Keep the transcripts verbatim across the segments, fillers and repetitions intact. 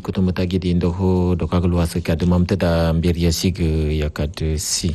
kutumutagi di indoho dokagluasa kad mamte da mbir yasig ya kad si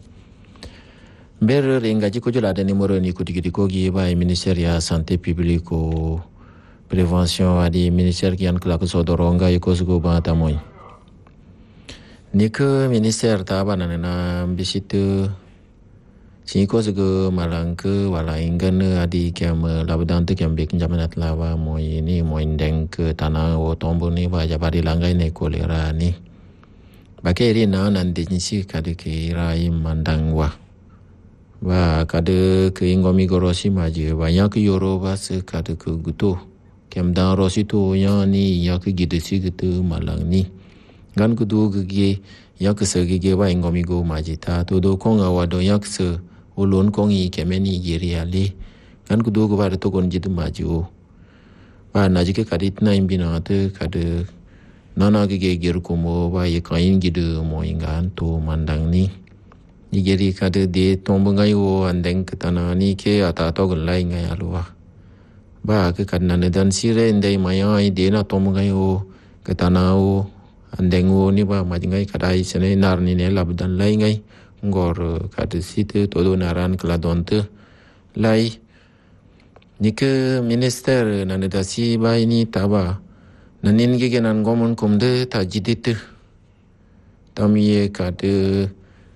ber rengaji ko jula da nimoro ni kutigi kogi ba ministère ya santé publique ko prévention adi ministère ki an kala ko sodoronga ko sugo ba tamoy ni ke ministère ta ba na bisit si ko sugo malangke wala ingan adi kem labdan te kem bek jamanat lawa moy ni moy ndeng ke tanah o tombo ni ba jabari langai ne kolera ni bakeri na nan de si kade ke rai mandangwa ba kade ke ingomi gorosi maji banyak yoro ba se kade ke guto kem dan rosi to ya ni ya ke gide si gitu malang ni gan kudu ge ya ke se ge ba ingomi go maji ta to do konga wado ya ke se ulun kongi kemeni giri ali kan kudu ko bar to kon jitu maju ba naji ke kadit na imbina te kade nana ke ge gir ko mo ba ye kain gidu mo ingan to mandang ni igeri kade de tombo ngai o andeng ketana ni ke ata to gon lai ngai alwa ba ke kadna ne dan sire ndai maya i de na tombo ngai o ketana o andeng o ni ba ma ngai kadai sene nar ni ne labdan lai ngai ngor kade site todo naran kladonte lai nike minister nanedasi ba ini taba nanin ge genan gomon komde tajidit tamye kade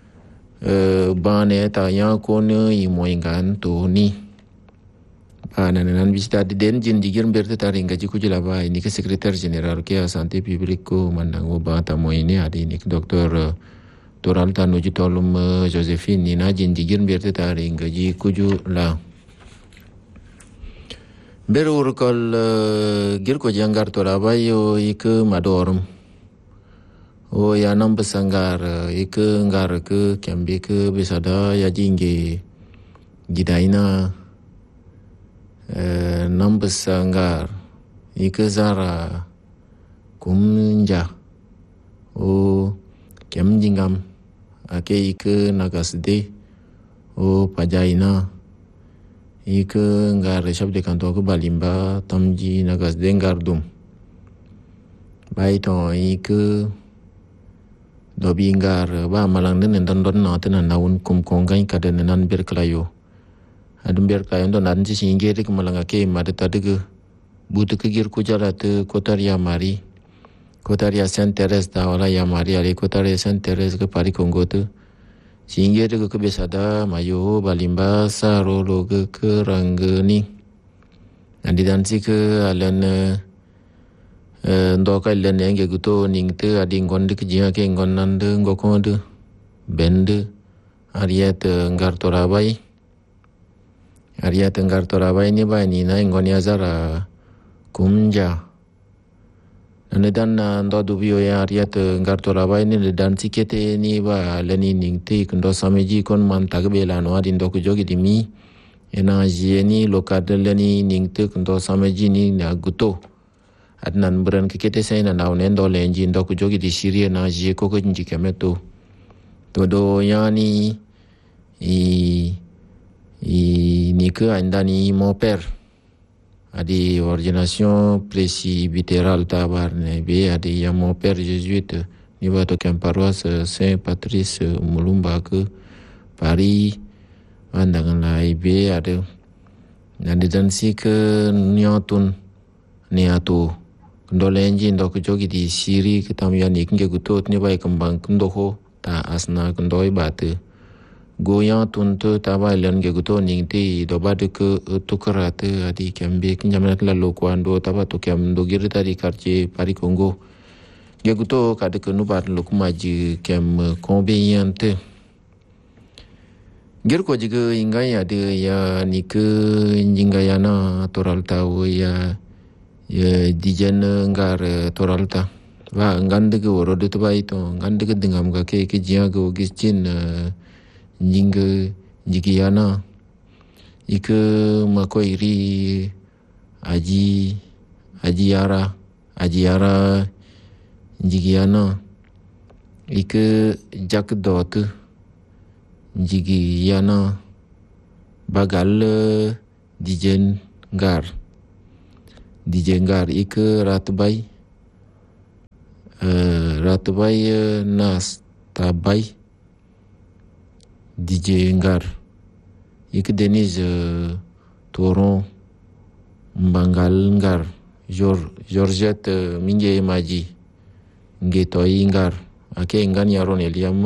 bane ta ya kone i moingan to ni ba nanan bisita den jin digir berte taringa ji kujula ba ini ke secrétaire général ke santé publique ko mandango ba ta moini adi ni docteur Toral tanu ji tolum Josephine ni na jin jigir berte tari ngaji kuju la berur kol gir ko jangar toraba yo ik madorum o ya nam besangar ik ngar ke kembe ke besada ya jinge gidaina nam besangar ik zara kumja o kem jingam ake ike nagasde o pajaina ike ngar shabde kanto ko balimba tamji nagasde ngardum baito ike dobi ngar ba malang nen don don na tena naun kum kongai kada nan ber klayo adum ber klayo don nan ji singe de malang ake madata de butu ke gir ko jarat kotaria mari Kotaria Saint Teresa da wala ya Maria le Kotaria Saint Teresa ke pari Kongo tu sehingga tu ke besada mayo balimba sarolo ke ke ranggeni andi dansi ke alan ndoka len yang guto ning te adi ngon de kejia ke ngon nande ngokon de bende ariat ngar torabai ariat ngar torabai ni ba ni na ngon ya zara kumja Nane dan ndo dubio ya ariat ngar toraba ini le dan sikete ni ba leni ning te kendo sameji kon man tagbela no adi ndo ku jogi dimi ena jeni lokade leni ning te kendo sameji ni na guto adnan beran kekete sai na naw ndo lenji ndo ku jogi di sirie na je ko ko nji kemeto todo yani i i ni ke andani mon père adi ordination presbytérale tabar ne be adi ya mon père jésuite ni va to kem paroisse Saint Patrice Mulumba ke Paris andangan lai be adi nandi dansi ke nyatun niatu ndolenji ndok jogi di siri ke tamya ni kinge gutot ni bai kembang kendoho ta asna kendoi bate goyang tuntu taba len ge guto ning ti do bade ke tukarate adi kembe kinjamanat la lokwando taba to kem do girita di quartier Paris Congo ge guto kade ke nubat lokmaji kem conveniente gir ko jiga ingai ade ya nike njingayana toralta wo ya ya dijen ngar toralta wa ngande ge woro de tubai to ngande ge dingam ga ke ke jia go gisjin Nyinga jigiana ike mako iri aji ajiara ajiara jigiana ike jak dot jigiana bagal dijen gar dijen gar ike ratbai ratbai nas tabai D J Ngar ik Denise Toron Mbangal Ngar Georgette Minge Maji Ngetoi Ngar ake ngan yaron Eliam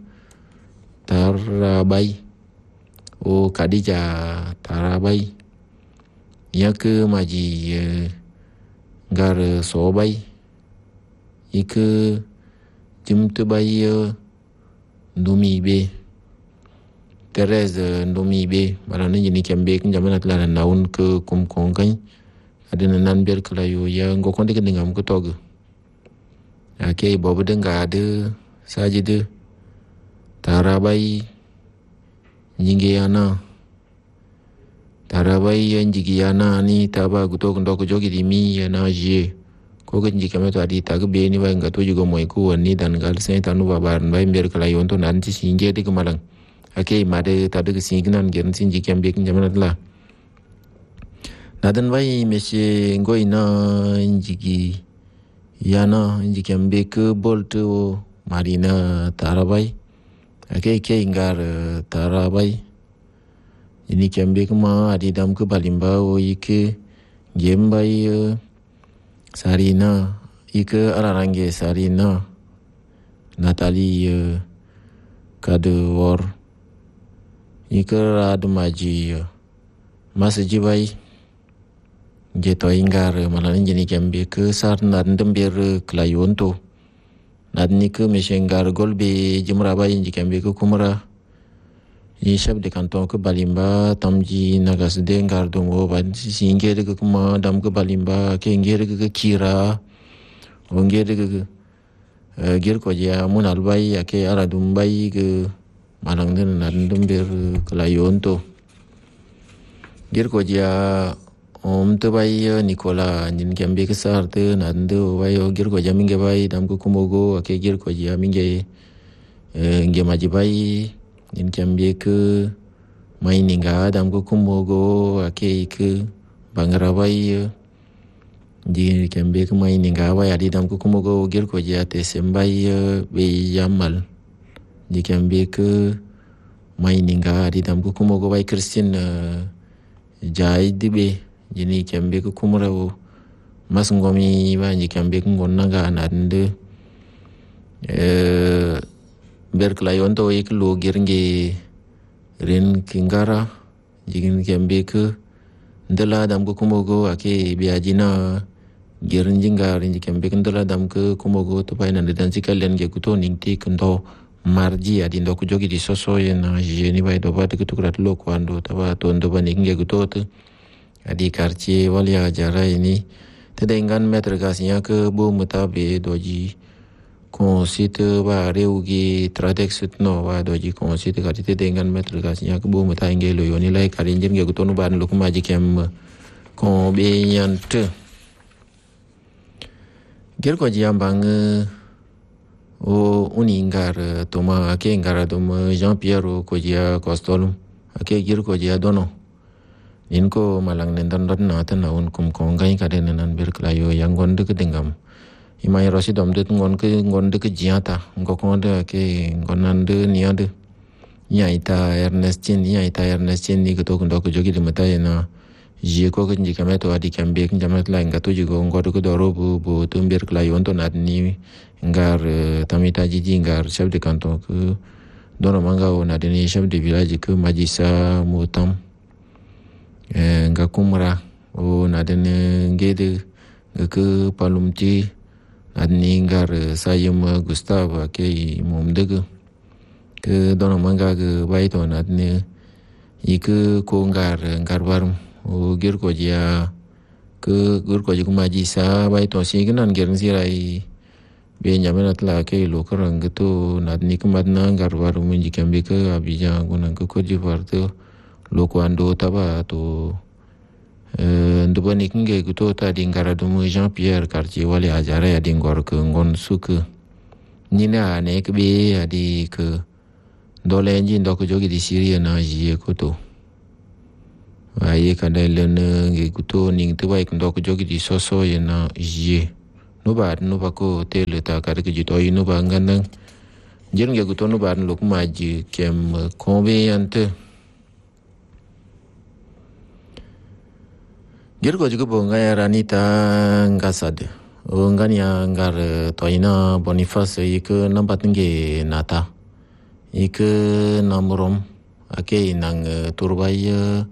Tarabai o Khadija Tarabai yak Maji Ngar Sobai ik Jimtubai Ndumi Be Thérèse Ndomi Be marana jini kembe kin jamana tla naun ke kum kongan adena nan ber kala yo ya ngo konde ke ngam ko tog ake bobu denga de saji de tarabai nyinge yana tarabai njigi yana ni taba guto ndo ko jogi di mi yana je ko ke njike meto adi tag be ni ba ngato jugo moy ko woni dan gal sen tanu babar bay ber kala yo to nan ti singe de malang ake made tade ke signan gern sin jikem be kin jamana la nadan vai meshe ngoina injigi yana injikem be ke bolto marina tarabai ake ke ingar tarabai ini kembe kuma adi dam ke balimba o ike gembai sarina ike ararange sarina Nathalie Kadewor ikera dumaji masaji bai geto ingar malan jeni kembe ke sar nan dember klayonto nadni ke meshengar golbe jimra bai inji kembe ke kumra ni chef de canton ke balimba tamji nagas de ngar dongo ban singere ke kuma dam ke balimba ke ngere ke kira ongere ke ger ko ja munal bai ake ara dum bai ke malang den nan dumber klayonto gir ko dia om to bai Nicola nin kembe ke sarte nan do bai gir ko jaminge bai dam ko kumogo ake gir ko dia minge nge maji bai nin kembe ke mai ninga dam ko kumogo ake ke bangara bai di kembe ke mai ninga bai adi dam ko kumogo gir ko dia te sembai be yamal di kembe ke mai ninga di dam ko kumogo bai Christine jai dibe jini kembe ke kumra o mas ngomi ba ni kembe ko ngonna nande eh berklayon to ik lo girnge ren kingara jigin kembe ke ndela dam ko kumogo ake biajina girin jinga ren kembe ke ndela dam ko kumogo to bai nan dan sikalen ge kuto ningti kendo marji adi ndo kujogi di soso na jeni bai do bad kutukrat lo kwando taba to ndo bani nge gutot adi quartier walia jara ini tedengan metre gasnya ke bu mutabe doji konsite ba reugi tradex no ba doji konsite kati tedengan metre gasnya ke bu muta nge lo yoni lai karinjen nge gutonu ban lo kuma jikem ko be yante ger ko jiambang o uningar toma ake ngara dum Jean-Pierre ko dia Costolum ake gir ko dia dono ninko malang nendan na tan naun kum kongai kaden nan ber klayo yang gonde ke dengam imai rosi dom de ngon ke ngonde ke jiata ngokonde ake ngonande niade nyaita Ernestin nyaita Ernestin ni ko to ko jogi de mata na je ko ke njikame to adi kambe ke jamat la ngato jigo ngodo ko doro bu bu tumber klayo on to nadni ngar tamita jiji ngar chef de canton ke dono manga o na deni chef de village ke Majisa Mutam nga kumra o na deni ngede ke palumti adni ngar sayem Gustave ke mumdege ke dono manga ke baito na deni ike ko ngar ngar barum o gir ko dia ke gir ko jiku Majisa baito siginan gerin sirai be nyamena tla ke lo karang to nadni kumadna garwaru munji kambe ke Abidjan gunan ko Côte d'Ivoire to lo kwando taba to eh ndubani kinge guto ta dingara dum Jean-Pierre Cartier wale ajara ya dingor ke ngon suk nina ne ke be adi ke dole enjin do ko jogi di Syria na jiye ko to aye kada len nge guto ning to bai ndo ko jogi di soso ye na jiye nuba nuba ko tele ta kar ke jito yi nuba nganang jeng ge guto nuba luk maji kem kombe ante ger ko juga bonga ya ranita ngasade ngani ya ngar toina Boniface ik nambat nge nata ik namurom ake nang turbay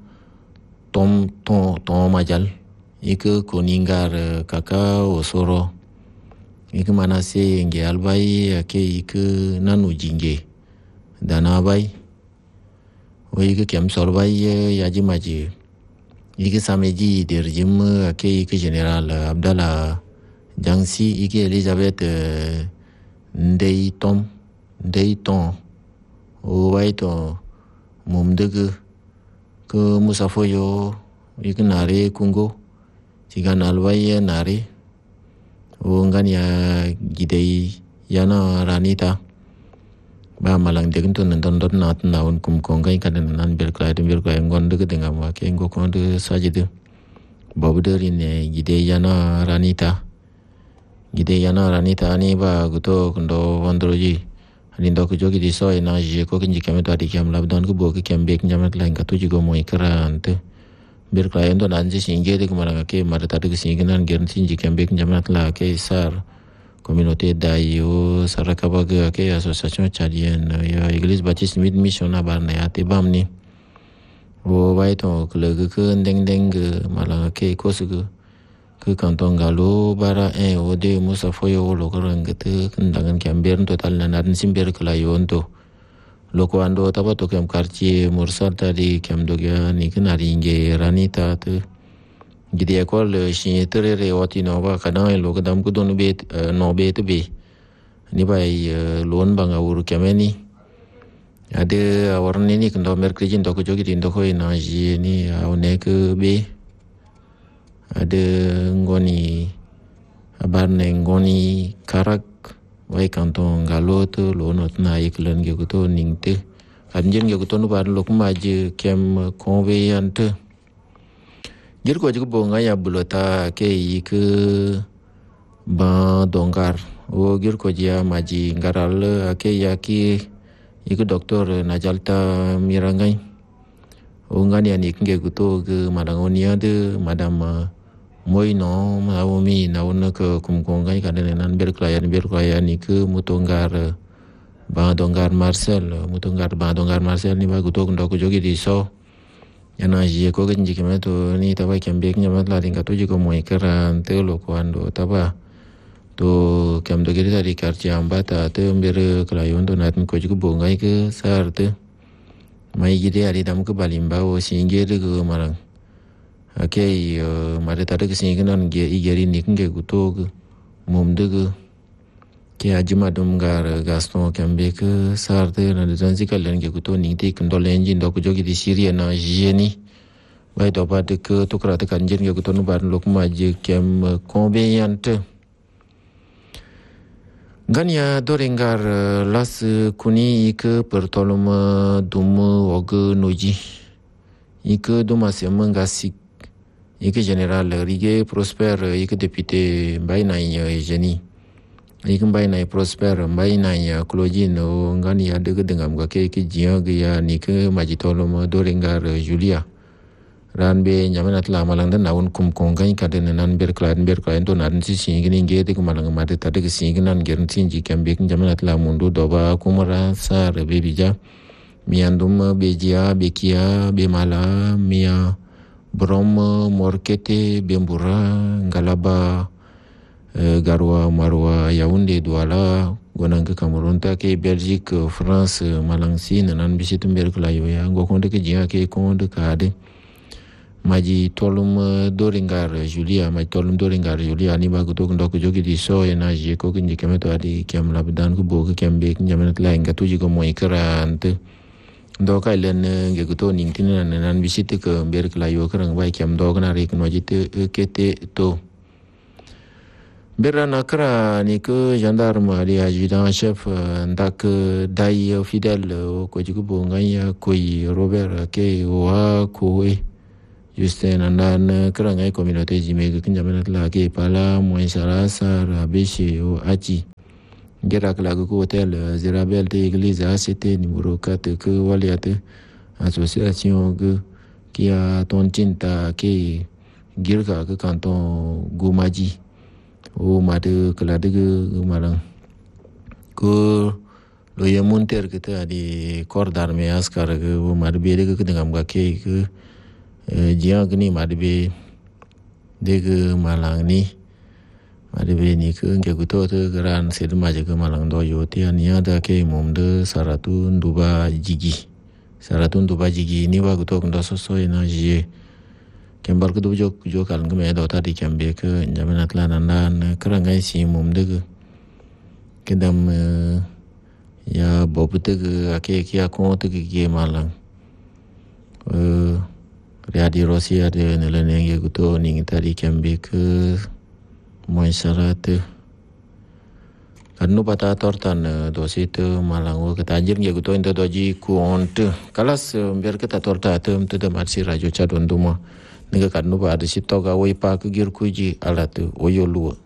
tom tom tom majal ik kuningar kaka osoro ik manase nge albay ake ik nanu jinge dana bay o ik kem sorbay yaji maji ik sameji derjim ake ik general Abdallah Jangsi iki Elizabeth ndey tom ndey tom o waito mumdege ke musafoyo ik nare kungo tiga nalway nare o ngania gidei yana ranita ba malang degen ton ton ton nat naun kum kongai kadan nan berklay berklay ngonde ke dengan wa ke ngo konde sajide bobderine gidei yana ranita gide yana ranita ani ba guto kundo wandroji ani ndok jogi di so ina je ko kinji kamet adi kam labdon ko bo ke kembe kinjamet lain katu jigo mo ikrante bir klayen to nanji singe de kumara ke marata de singinan gern sinji kembe kinjamet la ke sar communauté dayo sarakaba ke association chadien ya église baptiste mid mission na barna ya te bamni o bai to klege ke ndeng ndeng mala ke kosugo ke kanton galo bara en ode musa foyo lo karangete kendangan kamber total nanan simber kelayon to loko ando taba to kem quartier mursal tadi kem dogya ni kenari nge ranita te gidi ekol shi terere wati no ba kana lo kadam ku don be no be te be ni bai lon banga ur kemeni ade awarni ni kendo merkrejin to ko jogi tin to ko ina ji ni awne ke be ada ngoni abarne ngoni karak wai kanton galot lo not na iklen ge guto ningte anjen ge guto no bar lok maje kem konve ante jir ko jigo bonga ya bulota ke ik ba dongar o gir ko dia maji ngaral ake yaki ik doktor najalta mirangai o ngani ani ke guto ge madangonia de madam moi no maumi na una ke kumkongai kadenan berklayan berklayan ni ke mutonggar ba donggar Marcel mutonggar ba donggar Marcel ni ba gutok ndok jogi di so yana je ko genji kemeto ni taba kembek nyamat la ringa to jigo moi keran te lo kwando taba to kem do giri dari quartier ambata te ber klayon to natin ko jigo bongai ke sarte mai gide ari dam ke balimba o singe de go marang okay mare tade ke singinan ge igeri niknge guto mumde ke ajima dum gar Gaston kembe ke sarde na zanzika lenge guto ningte kndol engine do ko jogi di Syria na jeni bai do bade ke to krate kanjen ge guto no bar lok maje kem convenient gania dorengar las kuni ik pertolum dum og noji ik duma semanga ik general Rigue Prosper ik député Mbaina Eugénie ik Mbaina Prosper Mbaina Claudine ngani ya dege dengam ga ke ke jia ga ya ni ke majitolo mo dorengar Julia ranbe nyamanat la malang dan naun kum kongai kaden nan ber kladen ber kladen to nan si singini nge de malang mate tade ke singinan gern sinji kambek nyamanat la mundu doba kumara sar bebija miandum bejia bekia bemala mia Brom Morkete Bembura Galaba uh, Garwa Marwa Yaoundé Douala Gonanga Cameroun ta ke Belgique France Malangsi nanan bisitu berkelayo ya ngokonde ke jia ke konde kade maji tolum doringar Julia maji tolum doringar Julia ni bagu to ndok jogi di so ena je ko kinji kemeto adi kem labdan ku bo ke kembe kinjamet la ngatu jigo moy krante doka len ge guto ning tinan nan bisite ke ber klayo krang bai kem dog na rek no jite kete to berana kra ni ke gendarme ali adjudant chef ndak dai fidèle ko jigo bo ngaya koi Robert ke wa ko e Justin andan kerangai komunote jime ke kenjaman lagi pala moin sarasa rabeshi o aji. Gerak lagu ku hotel Zirabel de Iglesia c'était numéro quatre que waliate association que qui a ton cinta ke girka ke kanton Gumaji o made kelade ke malang ko lo ye monter ke ta di corps d'armée askar ke o made bede ke dengan ga ke ke jiang ni made be de ke malang ni made be ni ke ke guto te gran sed maje ke malang do yo ti ania da ke mom de saratun duba jigi saratun duba jigi ni wa guto ndo so so ina ji kembar ke du jok jok al ngme do ta di kembe ke njaman atlan nan krangai si mom de ke dam ya bobute ke ake kia ko te ke malang eh readi rosia de nelen yang guto ning tadi kembe ke moy sarate kanu pata tortan dosi te malango ketajir nge guto into doji kuonte kalas biar kita torta tem te marsi rajo cadon duma nega kanu pa ada sito ga wai pa ke gir kuji alat oyo lu